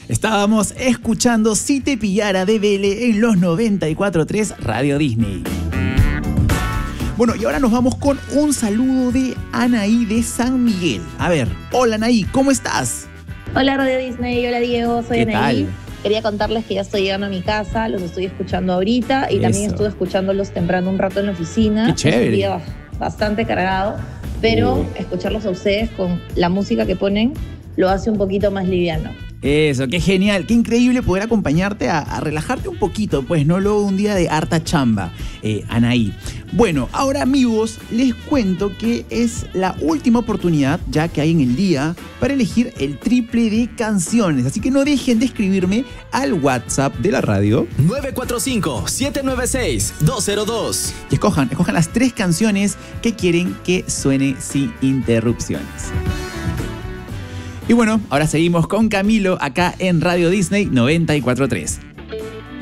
Estábamos escuchando Si te pillara de Vele en los 94.3 Radio Disney. Bueno, y ahora nos vamos con un saludo de Anaí de San Miguel. A ver, hola Anaí, ¿cómo estás? Hola Radio Disney, hola Diego, soy Anaí. Tal? Quería contarles que ya estoy llegando a mi casa, los estoy escuchando ahorita y también estuve escuchándolos temprano un rato en la oficina. ¡Qué chévere! Es un día bastante cargado, pero escucharlos a ustedes con la música que ponen lo hace un poquito más liviano. Eso, qué genial, qué increíble poder acompañarte a relajarte un poquito, pues, ¿no? Luego de un día de harta chamba, Anaí. Bueno, ahora amigos, les cuento que es la última oportunidad ya que hay en el día para elegir el triple de canciones. Así que no dejen de escribirme al WhatsApp de la radio 945-796-202 y escojan las 3 canciones que quieren que suene sin interrupciones. Y bueno, ahora seguimos con Camilo acá en Radio Disney 94.3.